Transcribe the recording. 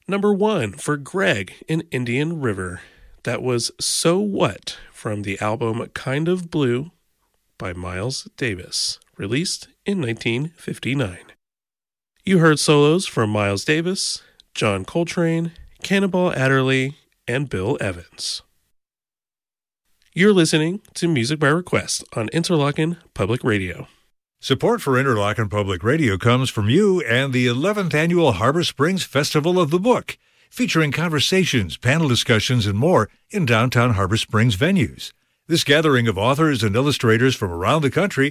Number 1 for Greg in Indian River. That was So What from the album Kind of Blue by Miles Davis, released in 1959. You heard solos from Miles Davis, John Coltrane, Cannonball Adderley, and Bill Evans. You're listening to Music by Request on Interlochen Public Radio. Support for Interlochen Public Radio comes from you and the 11th Annual Harbor Springs Festival of the Book, featuring conversations, panel discussions, and more in downtown Harbor Springs venues. This gathering of authors and illustrators from around the country